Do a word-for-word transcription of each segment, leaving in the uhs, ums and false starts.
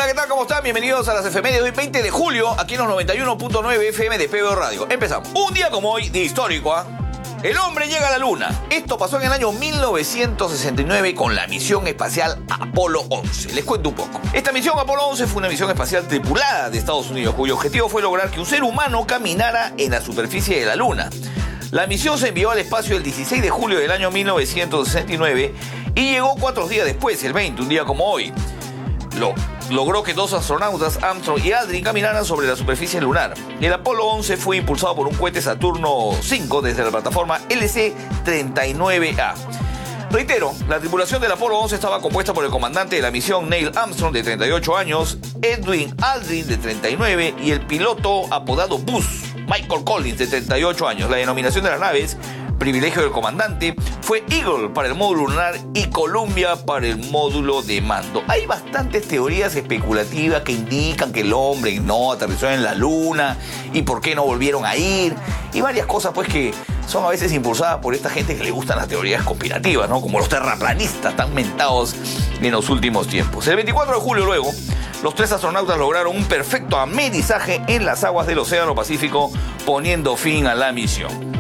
¿qué tal? ¿Cómo están? Bienvenidos a las efemérides de hoy, veinte de julio, aquí en los noventa y uno punto nueve F M de P B O Radio. Empezamos. Un día como hoy, día histórico, ¿ah? ¿eh? El hombre llega a la luna. Esto pasó en el año mil novecientos sesenta y nueve con la misión espacial Apolo once. Les cuento un poco. Esta misión Apolo once fue una misión espacial tripulada de Estados Unidos, cuyo objetivo fue lograr que un ser humano caminara en la superficie de la luna. La misión se envió al espacio el dieciséis de julio del año mil novecientos sesenta y nueve y llegó cuatro días después, el veinte, un día como hoy. Lo, logró que dos astronautas, Armstrong y Aldrin, caminaran sobre la superficie lunar. El Apolo once fue impulsado por un cohete Saturno cinco desde la plataforma L C treinta y nueve A. Reitero, la tripulación del Apolo once estaba compuesta por el comandante de la misión Neil Armstrong, de treinta y ocho años, Edwin Aldrin, de treinta y nueve, y el piloto apodado Buzz, Michael Collins, de treinta y ocho años. La denominación de las naves, privilegio del comandante, fue Eagle para el módulo lunar y Columbia para el módulo de mando. Hay bastantes teorías especulativas que indican que el hombre no aterrizó en la luna y por qué no volvieron a ir, y varias cosas pues que son a veces impulsadas por esta gente que le gustan las teorías conspirativas, ¿no? Como los terraplanistas tan mentados en los últimos tiempos. El veinticuatro de julio luego, los tres astronautas lograron un perfecto amerizaje en las aguas del Océano Pacífico, poniendo fin a la misión.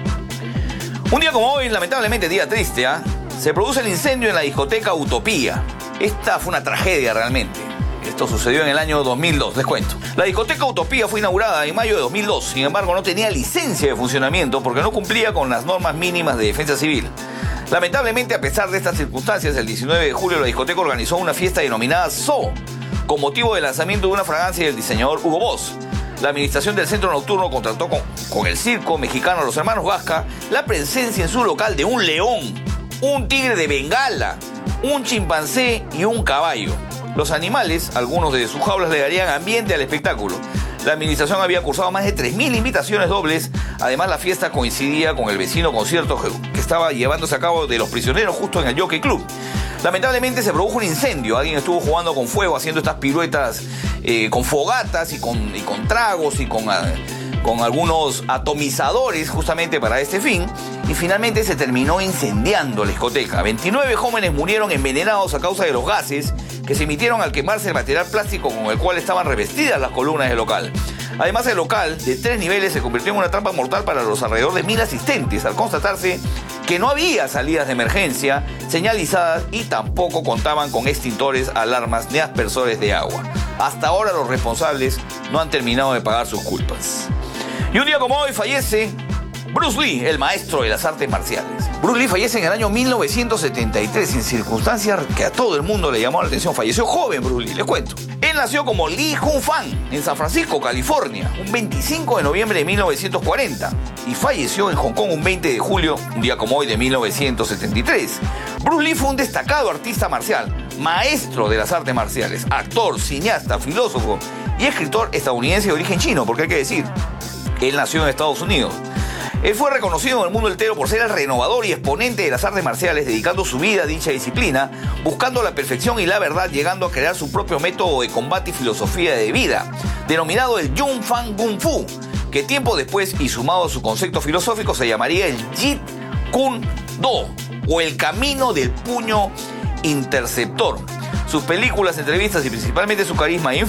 Un día como hoy, lamentablemente día triste, ¿eh? se produce el incendio en la discoteca Utopía. Esta fue una tragedia realmente. Esto sucedió en el año dos mil dos, les cuento. La discoteca Utopía fue inaugurada en mayo de dos mil dos, sin embargo no tenía licencia de funcionamiento porque no cumplía con las normas mínimas de defensa civil. Lamentablemente, a pesar de estas circunstancias, el diecinueve de julio la discoteca organizó una fiesta denominada Zoo, con motivo del lanzamiento de una fragancia del diseñador Hugo Boss. La administración del centro nocturno contrató con, con el circo mexicano Los Hermanos Gasca la presencia en su local de un león, un tigre de Bengala, un chimpancé y un caballo. Los animales, algunos de sus jaulas, le darían ambiente al espectáculo. La administración había cursado más de tres mil invitaciones dobles. Además, la fiesta coincidía con el vecino concierto que estaba llevándose a cabo de Los Prisioneros justo en el Jockey Club. Lamentablemente se produjo un incendio. Alguien estuvo jugando con fuego, haciendo estas piruetas eh, con fogatas y con, y con tragos y con, uh, con algunos atomizadores justamente para este fin. Y finalmente se terminó incendiando la discoteca. veintinueve jóvenes murieron envenenados a causa de los gases que se emitieron al quemarse el material plástico con el cual estaban revestidas las columnas del local. Además, el local de tres niveles se convirtió en una trampa mortal para los alrededor de mil asistentes, al constatarse que no había salidas de emergencia señalizadas y tampoco contaban con extintores, alarmas ni aspersores de agua. Hasta ahora los responsables no han terminado de pagar sus culpas. Y un día como hoy fallece Bruce Lee, el maestro de las artes marciales. Bruce Lee fallece en el año mil novecientos setenta y tres en circunstancias que a todo el mundo le llamó la atención. Falleció joven Bruce Lee, les cuento. Él nació como Lee Jun Fan en San Francisco, California, un veinticinco de noviembre de mil novecientos cuarenta, y falleció en Hong Kong un veinte de julio, un día como hoy de mil novecientos setenta y tres. Bruce Lee fue un destacado artista marcial, maestro de las artes marciales, actor, cineasta, filósofo y escritor estadounidense de origen chino, porque hay que decir, él nació en Estados Unidos. Él fue reconocido en el mundo entero por ser el renovador y exponente de las artes marciales, dedicando su vida a dicha disciplina, buscando la perfección y la verdad, llegando a crear su propio método de combate y filosofía de vida, denominado el Jung Fan Kung Fu, que tiempo después, y sumado a su concepto filosófico, se llamaría el Jeet Kune Do, o el camino del puño interceptor. Sus películas, entrevistas y principalmente su carisma